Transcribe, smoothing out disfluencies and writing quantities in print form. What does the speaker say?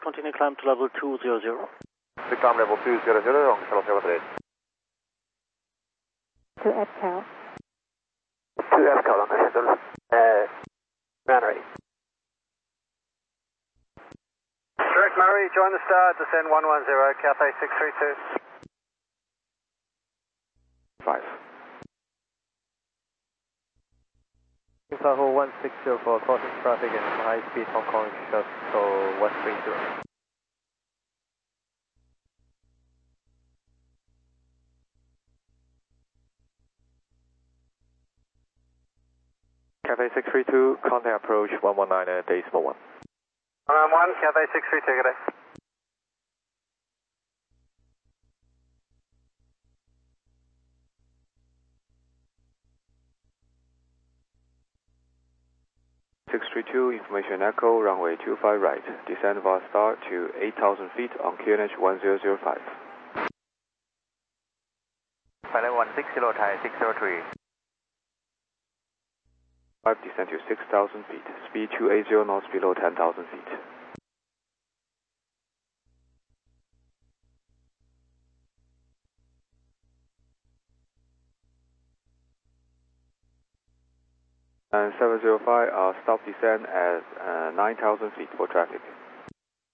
Continue climb to level 200. To climb level 200 on Charlotte Air. To FCAL. To FCAL on the schedule. Man ready. Direct Murray, join the star, descend 110, Cathay 632. 5. Tahoe 160 for crossing traffic and high speed Hong Kong shuttle 130. Cathay 632, contact approach 119 at decimal 1. 191, Cathay 632, good day. Information echo, runway 25 right, descend via star to 8,000 feet on QNH 1005. Final 160, Thai 603. 5, descend to 6,000 feet, speed 280 knots below 10,000 feet. And 705, stop descent at 9,000 feet for traffic.